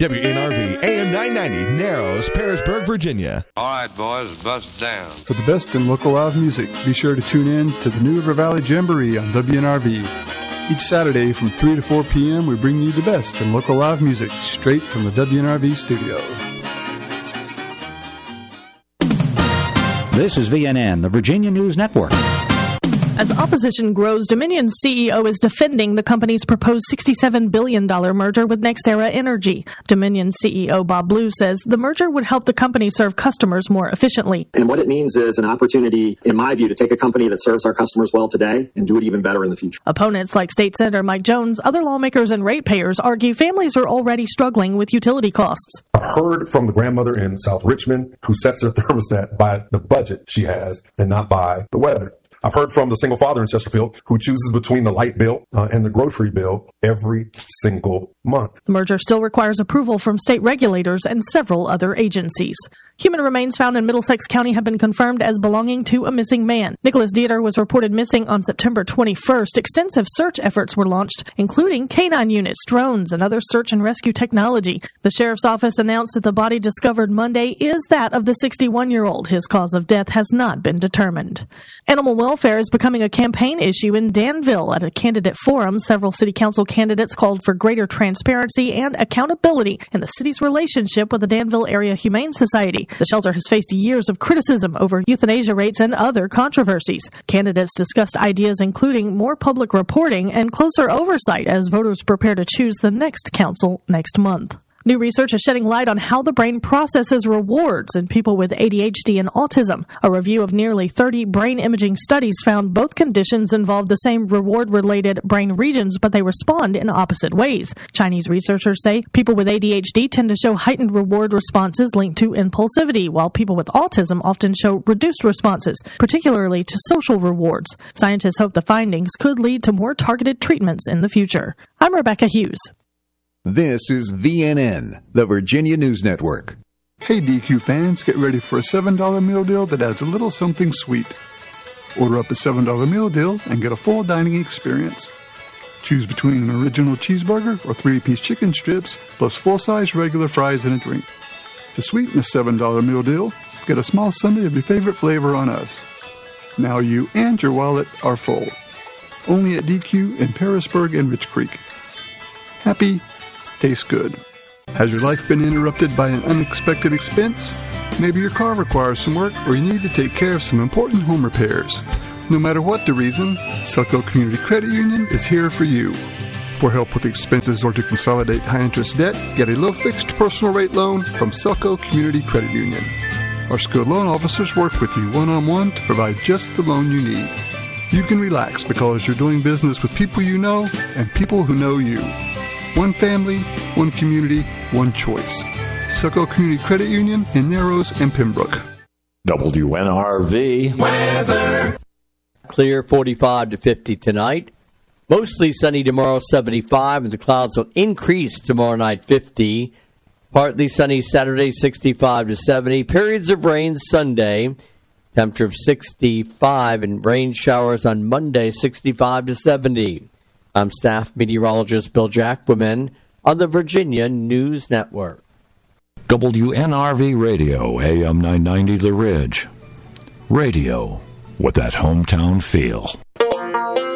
WNRV AM 990, Narrows, Parisburg, Virginia. All right, boys, bust down. For the best in local live music, be sure to tune in to the New River Valley Jamboree on WNRV. Each Saturday from 3 to 4 p.m., we bring you the best in local live music straight from the WNRV studio. This is VNN, the Virginia News Network. As opposition grows, Dominion's CEO is defending the company's proposed $67 billion merger with NextEra Energy. Dominion CEO Bob Blue says the merger would help the company serve customers more efficiently. And what it means is an opportunity, in my view, to take a company that serves our customers well today and do it even better in the future. Opponents like State Senator Mike Jones, other lawmakers, and ratepayers argue families are already struggling with utility costs. I've heard from the grandmother in South Richmond who sets her thermostat by the budget she has and not by the weather. I've heard from the single father in Chesterfield who chooses between the light bill and the grocery bill every single month. The merger still requires approval from state regulators and several other agencies. Human remains found in Middlesex County have been confirmed as belonging to a missing man. Nicholas Dieter was reported missing on September 21st. Extensive search efforts were launched, including canine units, drones, and other search and rescue technology. The sheriff's office announced that the body discovered Monday is that of the 61-year-old. His cause of death has not been determined. Animal welfare is becoming a campaign issue in Danville. At a candidate forum, several city council candidates called for greater transparency and accountability in the city's relationship with the Danville Area Humane Society. The shelter has faced years of criticism over euthanasia rates and other controversies. Candidates discussed ideas including more public reporting and closer oversight as voters prepare to choose the next council next month. New research is shedding light on how the brain processes rewards in people with ADHD and autism. A review of nearly 30 brain imaging studies found both conditions involve the same reward-related brain regions, but they respond in opposite ways. Chinese researchers say people with ADHD tend to show heightened reward responses linked to impulsivity, while people with autism often show reduced responses, particularly to social rewards. Scientists hope the findings could lead to more targeted treatments in the future. I'm Rebecca Hughes. This is VNN, the Virginia News Network. Hey DQ fans, get ready for a $7 meal deal that adds a little something sweet. Order up a $7 meal deal and get a full dining experience. Choose between an original cheeseburger or 3-piece chicken strips, plus full-size regular fries and a drink. To sweeten the $7 meal deal, get a small sundae of your favorite flavor on us. Now you and your wallet are full. Only at DQ in Parisburg and Rich Creek. Happy, tastes good. Has your life been interrupted by an unexpected expense? Maybe your car requires some work or you need to take care of some important home repairs. No matter what the reason, Selco Community Credit Union is here for you. For help with expenses or to consolidate high-interest debt, get a low-fixed personal rate loan from Selco Community Credit Union. Our skilled loan officers work with you one-on-one to provide just the loan you need. You can relax because you're doing business with people you know and people who know you. One family, one community, one choice. Selco Community Credit Union in Narrows and Pembroke. WNRV weather. Clear 45 to 50 tonight. Mostly sunny tomorrow, 75, and the clouds will increase tomorrow night, 50. Partly sunny Saturday, 65 to 70. Periods of rain Sunday, temperature of 65, and rain showers on Monday, 65 to 70. I'm staff meteorologist Bill Jacquemin on the Virginia News Network. WNRV Radio, AM 990 The Ridge. Radio with that hometown feel.